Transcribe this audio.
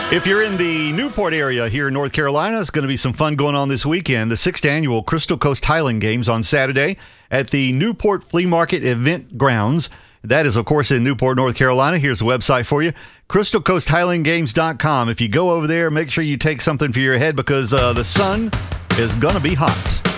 If you're in the Newport area here in North Carolina, it's going to be some fun going on this weekend. The 6th annual Crystal Coast Highland Games on Saturday at the Newport Flea Market Event Grounds. That is, of course, in Newport, North Carolina. Here's the website for you, crystalcoasthighlandgames.com. If you go over there, make sure you take something for your head because the sun is going to be hot.